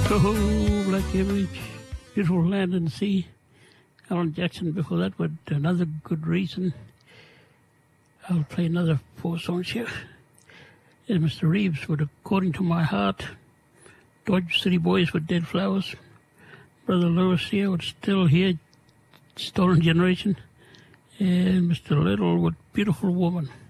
Oh, Black Image, beautiful land and sea. Alan Jackson before that with Another Good Reason. I'll play another 4 songs here. There's Mr. Reeves with According to My Heart. Dodge City Boys with Dead Flowers. Brother Lewis here with Still Here, Stolen Generation. And Mr. Little with Beautiful Woman.